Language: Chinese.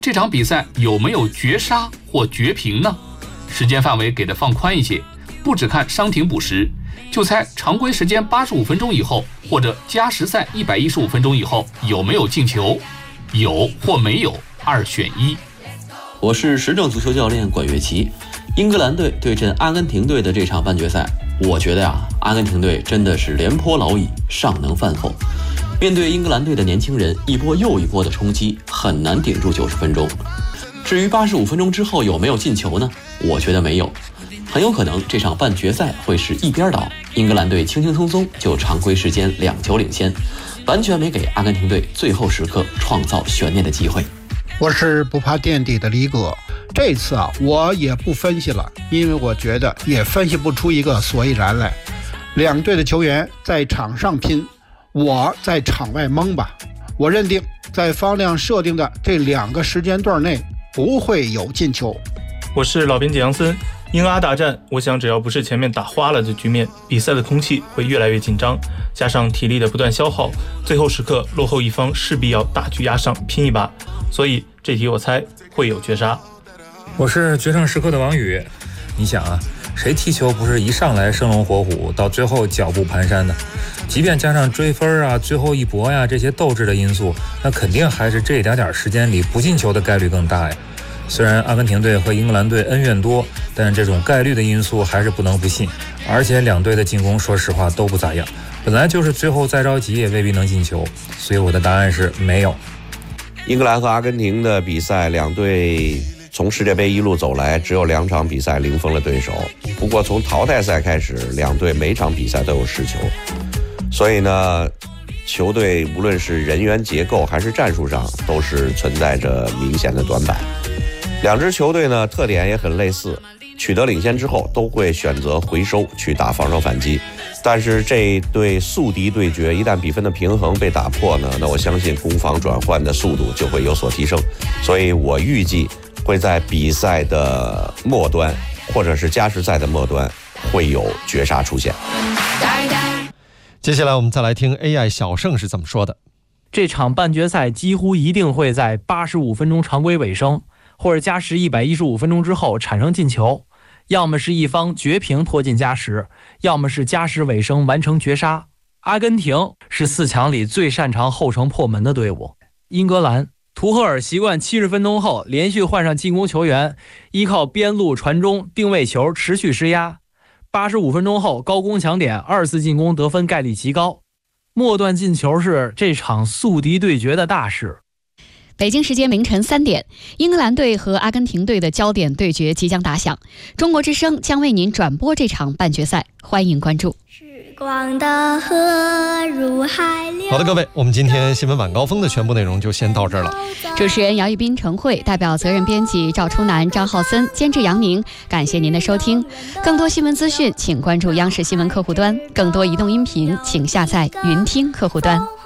这场比赛有没有绝杀或绝平呢？时间范围给的放宽一些，不只看伤停补时，就猜常规时间85分钟以后或者加时赛115分钟以后有没有进球，有或没有，2选1。 我是时政足球教练管乐琪。英格兰队对阵阿根廷队的这场半决赛，我觉得阿根廷队真的是廉颇老矣，尚能饭后。面对英格兰队的年轻人一波又一波的冲击，很难顶住90分钟。至于85分钟之后有没有进球呢？我觉得没有，很有可能这场半决赛会是一边倒，英格兰队轻轻松松就常规时间2球领先，完全没给阿根廷队最后时刻创造悬念的机会。 我是不怕垫底的李哥，这次我也不分析了，因为我觉得也分析不出一个所以然来。两队的球员在场上拼，我在场外蒙吧。我认定在方亮设定的这2个时间段内不会有进球。 我是老编辑杨森。英阿大战，我想只要不是前面打花了的局面，比赛的空气会越来越紧张，加上体力的不断消耗，最后时刻落后一方势必要大局压上拼一把，所以这题我猜会有绝杀。 我是决胜时刻的王宇。你想谁踢球不是一上来生龙活虎，到最后脚步蹒跚的？即便加上追分最后一搏这些斗志的因素，那肯定还是这一点时间里不进球的概率更大呀。虽然阿根廷队和英格兰队恩怨多，但这种概率的因素还是不能不信。而且两队的进攻说实话都不咋样，本来就是最后再着急也未必能进球，所以我的答案是没有。 英格兰和阿根廷的比赛，两队从世界杯一路走来，只有2场比赛零封了对手。不过从淘汰赛开始，两队每场比赛都有10球，所以呢，球队无论是人员结构还是战术上，都是存在着明显的短板。两支球队呢，特点也很类似，取得领先之后都会选择回收去打防守反击。但是这一对宿敌对决，一旦比分的平衡被打破呢，那我相信攻防转换的速度就会有所提升。所以我预计会在比赛的末端，或者是加时赛的末端，会有绝杀出现。 接下来我们再来听 AI 小盛是怎么说的。 这场半决赛几乎一定会在85分钟常规尾声，或者加时115分钟之后产生进球，要么是一方绝平拖进加时，要么是加时尾声完成绝杀。阿根廷是4强里最擅长后程破门的队伍，英格兰图赫尔习惯70分钟后连续换上进攻球员，依靠边路传中定位球持续施压，85分钟后高攻抢点，2次进攻得分概率极高。末段进球是这场宿敌对决的大事。 北京时间凌晨3点，英格兰队和阿根廷队的焦点对决即将打响，中国之声将为您转播这场半决赛，欢迎关注。 光的河入海流。 好的，各位，我们今天新闻晚高峰的全部内容就先到这儿了。 主持人姚一斌、陈慧，代表责任编辑赵初南、张浩森，监制杨宁，感谢您的收听。更多新闻资讯请关注央视新闻客户端，更多移动音频请下载云听客户端。